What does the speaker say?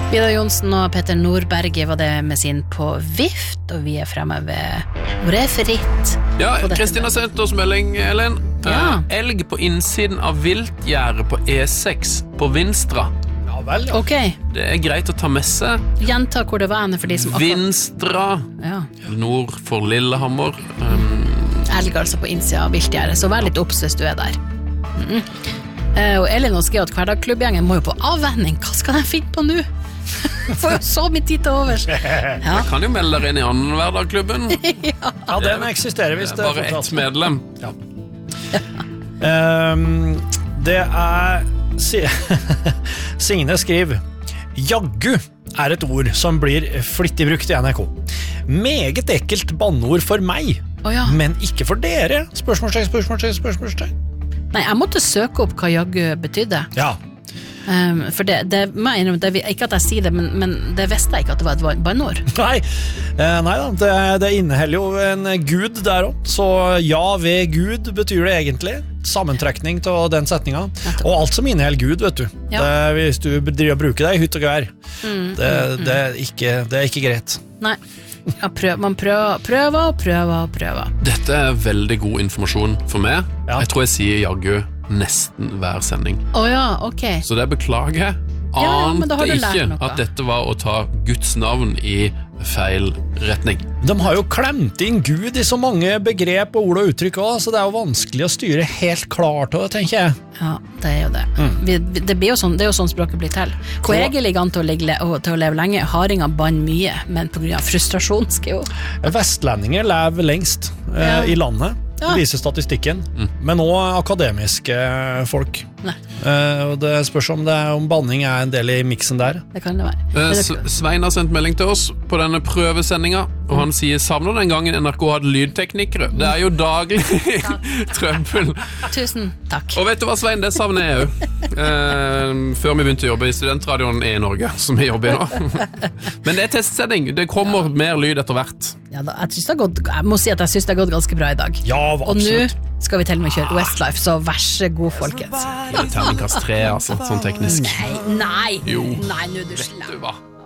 Vidar Jonsen og Petter Nordberget var det med sin På vift, og vi fremme ved hvor fritt. Ja, Kristina sendte oss melding, Ellen. Ja. Elg på innsiden av viltgjerde på E6 på Vinstra. Ja vel, ja. Ok, Det greit å ta med seg. gjenta hvor det var for de som Vinstra, Ja, nord for Lillehammer. elg altså på innsida av viltgjerde, så vær litt obs hvis du der. Og Elin og skrev at hverdagsklubbgjengen må jo på avvenning. Hva skal de finne på nå? Får jo så mye tid til overs. Ja. Kan jo melde dere inn i annen hverdagklubben. Ja, den eksisterer hvis Det er bare ett medlem. Ja. Det Signe skriver Jaggu er et ord som blir flittig brukt i NRK. Meget ekkelt banneord for meg, Å ja. men ikke for dere. Spørsmålstegn. Nei, jeg måtte søke opp hva jaggu betydde. Ja. For det må jeg innrømme, ikke at jeg sier det, men det visste jeg ikke at det var et banneord. Nei da, det inneholder jo en gud der også. Så ja ved Gud betyr det egentlig. Sammentrekning til den setningen. Og alt som inneholder Gud, vet du. Ja. Hvis du driver og bruker det i hytt og gevær, det er ikke greit. Nei, ja, man prøver. Dette er veldig god informasjon for meg. Ja. Jeg tror jeg sier jaggu nesten hver sending. Åja, ok. Så det beklager jeg. Ja, men da har Ante du lært ikke noe. at dette var å ta Guds navn i feil retning. De har jo klemt inn Gud i så mange begrep og ord og uttrykk også, så det er jo vanskelig å styre helt klart, tenker jeg. Ja, det er jo det. Det blir jo sånn, det er jo sånn språket blir til. Hvor jeg ligger an til å leve lenge, hardinga bann mye, men på grunn av frustrasjon skal jo... Vestlendinger lever lengst i landet, Ja. viser statistikken, men også akademiske folk. Nei, Og det spørs om banning er en del i miksen der. det kan det være. Svein har sendt melding til oss på denne prøvesendinga, og han sier savner den gangen NRK hadde lydteknikere. Det er jo daglig trøbbel. Tusen takk. Og vet du hva, Svein, det savner jeg jo. Før vi begynte å jobbe i studentradioen i Norge, som vi jobber i nå. Men det er testsending. Det kommer mer lyd etter hvert. Ja, jeg må si at jeg synes det har gått ganske bra i dag. Ja, Og nå absolutt. skal vi til og med kjøre Westlife, så vær så god, folkens. Terningkast 3, altså, sånn teknisk. Nei, Jo. nå er du Vet slem. du hva?